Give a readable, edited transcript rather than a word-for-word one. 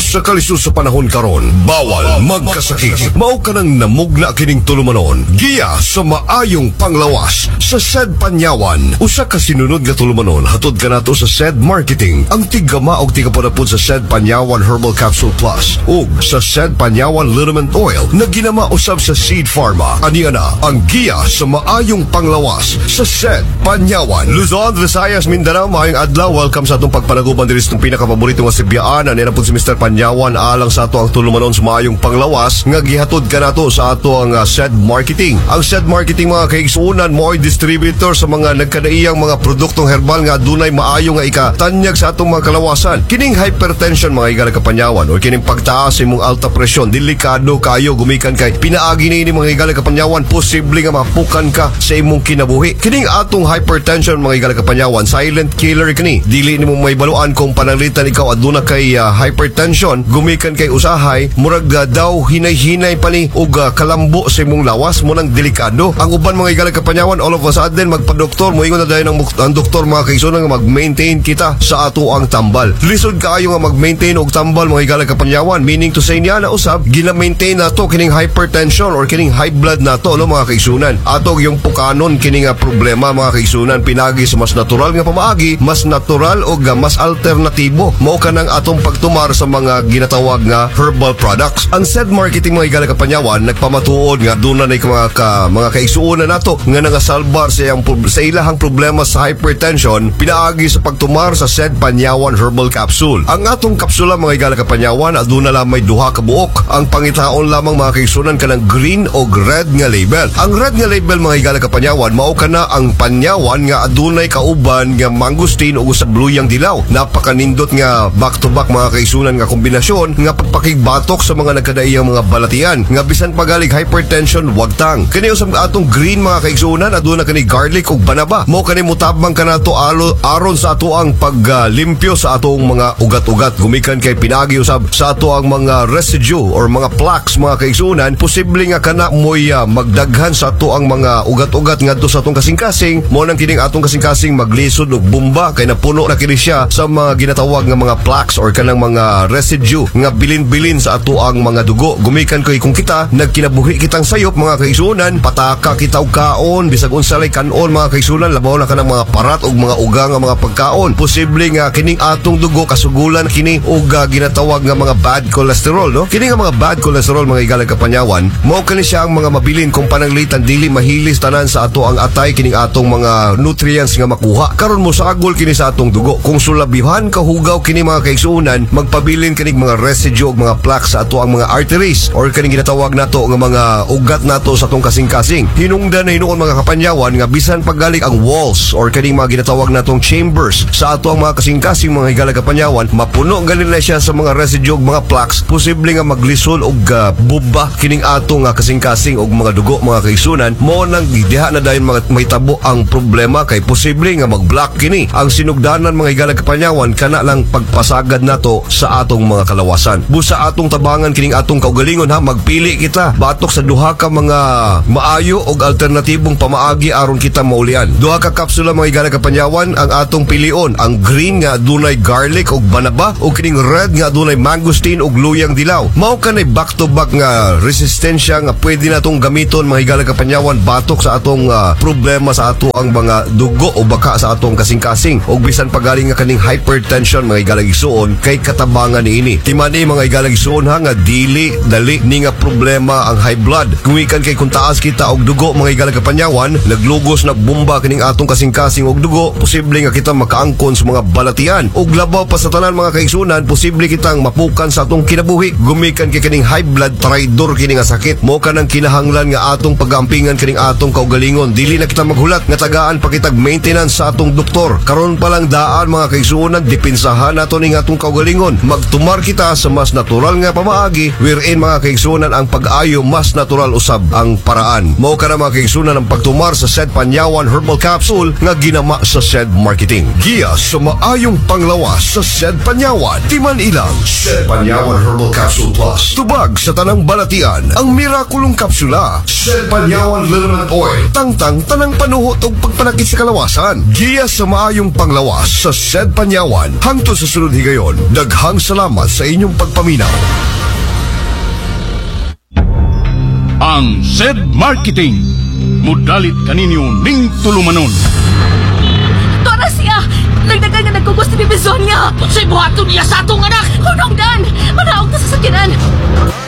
sa kalisod sa panahon karon, bawal magkasakit. Mao ka nang namugna kining tulumanon. Giya sa maayong panglawas sa SED Panyawan. Usa ka sinunod nga tulumanon hatod ka nato sa SED Marketing. Ang tigama og tigapodapod sa SED Panyawan Herbal Capsule Plus ug sa SED Panyawan Liniment Oil na ginama usab sa Seed Pharma. Aniya na ang giya sa maayong panglawas sa SED Panyawan. Luzon, Visayas, Mindanao, maayong adlaw. Welcome sa atong pagpanaguban diri sa pinakapaborito nga sibyaan. Ani na pud si Mr. Panyawan alang sa ato ang tulumanon sa maayong panglawas nga gihatod ka nato sa ato ang SED Marketing. Ang SED Marketing mga kaigsuunan mo ay distributor sa mga nagkadaiyang mga produktong herbal nga dunay maayo nga ikatanyag sa atong mga kalawasan. Kining hypertension mga igala kapanyawan o kining pagtaas sa imong alta presyon, delikado kayo gumikan kay pinaagi ni mga igala kapanyawan, posible nga mapukan ka sa imong kinabuhi. Kining atong hypertension mga igala kapanyawan, silent killer kini. Dili nimo may baluan kung pananglitan ikaw aduna kay hypertension, gumikan kay usahay, murag daw hinay-hinay pa ni og kalambo sa imong lawas mo nang delikado. Ang uban mga igala kapanyawan, all of a sudden magpa-doktor, moingon na dayon ang doktor mga kaigsuunan nga mag-maintain kita sa ato ang tambal. Lisod kaayo nga mag-maintain og tambal mga igala kapanyawan, meaning to say niya na usab gina-maintain nato kining hypertension or kining high blood nato no mga kaigsuunan. Ato yung pukanon kining problema mga kaigsuunan, pinagi sa mas natural nga pamaagi, mas natural o mas alternatibo mao kanang atong pagtumar sa mga ginatawag nga herbal products. Ang SED Marketing mga igala kapanyawan nagpamatuod nga duna na mga kaigsuunan nato nga nangasalbar sa ilahang problema sa hypertension pinaagi sa pagtumar sa SED Panyawan Herbal Capsule. Ang atong kapsula mga igala kapanyawan aduna lamay duha ka buok. Ang pangitaon lamang mga kaigsuunan kanang green o red nga label. Ang red nga label mga igala kapanyawan mao kana ang panyawan nga adunay kauban nga mangustin o usab luyang dilaw. Napakanindot nga back to back mga kaigsuunan nga kombinasyon nga pagpakigbatok sa mga nagkadaiyang mga balatian nga bisan pagalig hypertension wagtang. Kani usab atong green mga kaigsuunan aduna kani garlic ug banaba. Mao kani mutabang kanato aron sa ato ang paglimpyo sa atong mga ugat-ugat gumikan kay pinagi usab sa ato ang mga residue or mga plaques mga kaigsuunan, posible nga kana moy magdaghan sa ato ang mga ugat-ugat ngadto sa atong kasing-kasing. Mo nang kining atong kasing-kasing maglisod og bomba kay napuno na kini siya sa mga ginatawag nga mga plaques or kanang mga residue nga bilin-bilin sa ato ang mga dugo. Gumikan kay kung kita nagkinabuhi kitang sayop mga kaigsuunan, pataka kita og kaon bisag unsa lay kanon mga kaigsuunan, labaw na kanang mga parat og mga uga nga mga pagkaon. Posible nga kining atong dugo kasugulan kini og ginatawag nga mga bad cholesterol no. Kini nga mga bad cholesterol mga igala kapanyawan mao kani siya ang mga mabilin kung pananglitan dili mahilis tanan sa ato ang atay kining atong mga nutrients nga makuha. Karon mo sagol kini sa atong dugo. Kung sulabihan kahugaw kini mga kaigsuunan, magpabilin kining mga residue og mga plaques sa ato ang mga arteries or kining ginatawag nato nga mga ugat nato sa atong kasing-kasing. Hinungdan na hinuon mga kapanyawan nga bisan paggalik ang walls or kining mga ginatawag natong chambers sa ato ang mga kasing-kasing mga igala kapanyawan, mapuno ganin na siya sa mga residue og mga plaques, posible nga maglisod og buba kining ato nga kasing-kasing og mga dugo mga kaigsuunan. Mo nang diha na dayon mga mahitabo ang problema kay posible nga mag-block kini ang sinugdanan mga igala kapanyawan kana lang pagpasagad nato sa atong mga kalawasan. Busa atong tabangan kining atong kaugalingon ha, magpili kita batok sa duha ka mga maayo og alternatibong pamaagi aron kita maulian. Duha ka kapsula mga igala kapanyawan ang atong pilion, ang green nga adunay garlic og banaba o kining red nga adunay mangosteen og luyang dilaw. Mao kanay back to back nga resistensya nga pwede natong gamiton mga igala kapanyawan batok sa atong problema sa ato ang mga dugo o baka sa atong kasing-kasing og bisan pagaling nga kaning hypertension mga igala igsuon kay katabangan niini. Timani mga igala igsuon ha nga dili dali ni nga problema ang high blood. Gumikan kay kung taas kita og dugo mga igala kapanyawan, naglugos na bomba kining atong kasing-kasing og dugo, posible nga kita makaangkon sa mga balatian og labaw pa sa tanan mga kaigsuunan, posible kitang mapukan sa atong kinabuhi. Gumikan kay kining high blood traidor kini nga sakit. Mo kanang kinahanglan nga atong pagampingan kining atong kaugalingon. Dili na kita maghulat nga tagaan pa kitag maintenance sa atong doktor. Karon pa lang daan mga kaigsuunan, dipinsahan nato ning atong kaugalingon. Magtumar kita sa mas natural nga pamaagi wherein mga kaigsuunan ang pag-ayo mas natural usab ang paraan. Mao kana mga kaigsuunan ang pagtumar sa SED Panyawan Herbal Capsule nga ginama sa SED Marketing. Giya sa maayong panglawas sa SED Panyawan. Timan ilang SED Panyawan Herbal Capsule Plus. Tubag sa tanang balatian ang mirakulong kapsula SED Panyawan Liniment Oil. Tangtang tanang panuhot og pagpanakit sa kalawasan. Giya sa maayong panglawas sa SED Panyawan. Hangtod sa sunod higayon, daghang salamat. Salamat sa inyong pagpaminaw. Ang SED Marketing, mudalit kaninyo ning tulumanon. Tora siya! Nagdagan nga nagkugos ni Bibisonia! Sa'y buhaton niya sa atong anak! Hunongdan! Manaog na sa sakyanan!